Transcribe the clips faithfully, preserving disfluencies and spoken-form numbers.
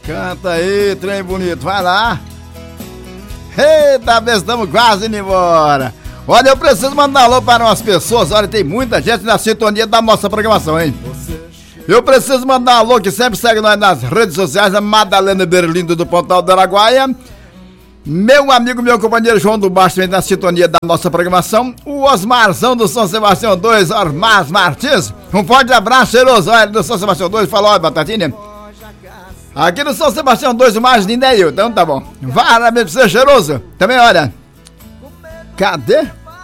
Canta aí, trem bonito, vai lá. Eita, estamos quase indo embora. Olha, eu preciso mandar alô para umas pessoas. Olha, tem muita gente na sintonia da nossa programação, hein? Eu preciso mandar alô que sempre segue nós nas redes sociais. A Madalena Berlindo do Pontal do Araguaia. Meu amigo, meu companheiro João do Baixo também na sintonia da nossa programação. O Osmarzão do São Sebastião dois, Osmar Martins. Um forte abraço cheiroso, olha, do São Sebastião dois. Falou, olha, Batatinha. Aqui no São Sebastião dois, o mais lindo é eu, então tá bom. Parabéns pra você, cheiroso. Também, olha. Cadê?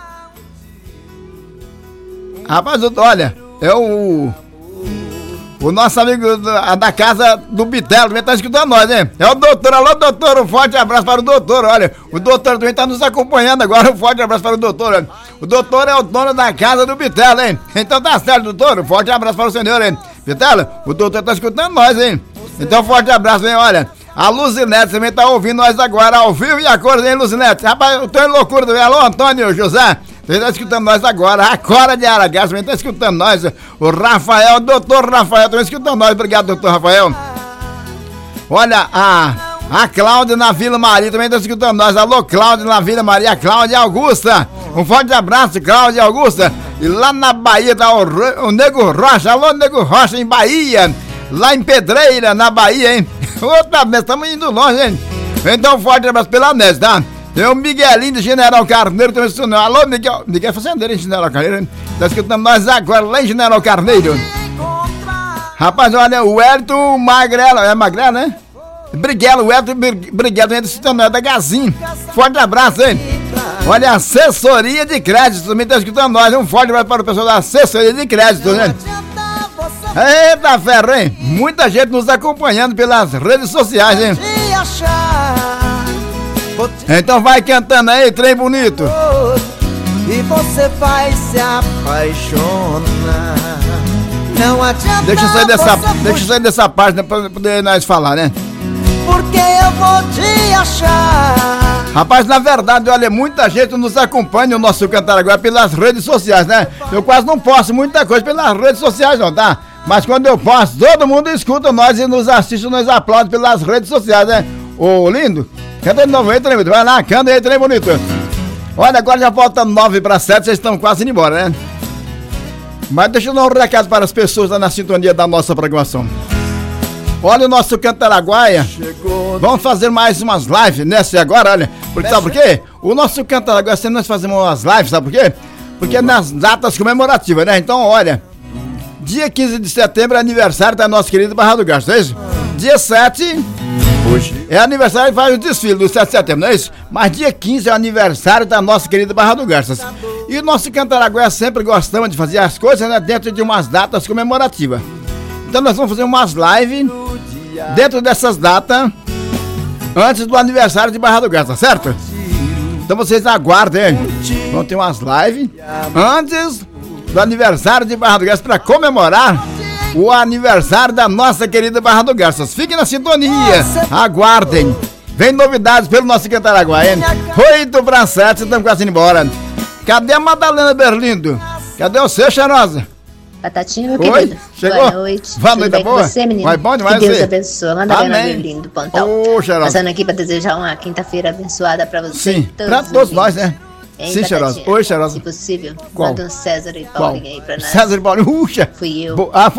Rapaz, olha, é o... O nosso amigo da, da casa do Bitelo também tá escutando nós, hein? É o doutor, alô doutor, um forte abraço para o doutor, olha. O doutor também tá nos acompanhando agora, um forte abraço para o doutor, olha. O doutor é o dono da casa do Bitelo, hein? Então tá certo, doutor, um forte abraço para o senhor, hein? Bitelo, o doutor tá escutando nós, hein? Então forte abraço, hein, olha. A Luzinete também tá ouvindo nós agora, ao vivo e a cor, hein, Luzinete? Rapaz, eu tô em loucura também, alô Antônio José. Você tá escutando nós agora, a Cora de Aragás também tá escutando nós, o Rafael, o doutor Rafael também escutando nós, obrigado doutor Rafael. Olha, a, a Cláudia na Vila Maria também tá escutando nós, alô Cláudia na Vila Maria, a Cláudia Augusta, um forte abraço Cláudia Augusta, e lá na Bahia tá o, o Nego Rocha, alô Nego Rocha em Bahia, lá em Pedreira, na Bahia, hein, outra vez, estamos indo longe, hein, então um forte abraço pela Nese, tá? Tem o Miguelinho de General Carneiro também escutando. Alô, Miguel. Miguel Fazendeiro em General Carneiro, hein? Tá escutando nós agora lá em General Carneiro. Rapaz, olha, o Hélito Magrelo. É Magrelo, né? Briguelo, o Hélito Briguelo também tá escutando nós da Gazin. Forte abraço, hein? Olha, assessoria de crédito também tá escutando nós. Um forte abraço para o pessoal da assessoria de crédito, né? Eita ferro, hein? Muita gente nos acompanhando pelas redes sociais, hein? Então vai cantando aí, trem bonito. E você vai se apaixonar. Não adianta. Deixa eu sair dessa, deixa eu sair dessa página pra poder nós falar, né? Porque eu vou te achar. Rapaz, na verdade, olha, muita gente nos acompanha o nosso Cantar Agora pelas redes sociais, né? Eu quase não posto muita coisa pelas redes sociais, não, tá? Mas quando eu posto, todo mundo escuta nós e nos assiste, nos aplaude pelas redes sociais, né? Ô, lindo. Canta de novo aí, trem bonito. Vai lá, canta aí, trem bonito. Olha, agora já falta nove para sete, vocês estão quase indo embora, né? Mas deixa eu dar um recado para as pessoas lá na sintonia da nossa programação. Olha o nosso Cantar Araguaia. Vamos fazer mais umas lives nessa agora, olha. Porque, sabe por quê? O nosso Cantar Araguaia, sempre nós fazemos umas lives, sabe por quê? Porque é nas datas comemorativas, né? Então, olha, dia quinze de setembro é aniversário da nossa querida Barra do Garças, é isso? Dia sete... Hoje é aniversário e faz o desfile do sete de setembro, não é isso? Mas dia quinze é o aniversário da nossa querida Barra do Garças. E o nosso Cantar Araguaia sempre gostamos de fazer as coisas, né, dentro de umas datas comemorativas. Então nós vamos fazer umas lives dentro dessas datas antes do aniversário de Barra do Garças, certo? Então vocês aguardem. Vamos ter umas lives antes do aniversário de Barra do Garças para comemorar o aniversário da nossa querida Barra do Garças. Fiquem na sintonia, aguardem. Vem novidades pelo nosso Cantar Araguaia, hein? oito para sete, estamos quase indo embora. Cadê a Madalena Berlindo? Cadê você, cheirosa? Batatinha, meu Oi, querido. chegou? Boa noite. Boa noite, Tudo bem boa? com você, menino? Vai bom demais, que Deus você. abençoe. Madalena Amém. Berlindo do Pontal. Ô, cheirosa. Passando aqui para desejar uma quinta-feira abençoada para você. Sim, para todos nós, né? Hein, Sim, cheirosa. Oi, cheirosa. Se possível, Qual? manda um César e Qual? Paulinho aí pra nós. César e Paulinho, uxa. Fui eu. Bo- ah,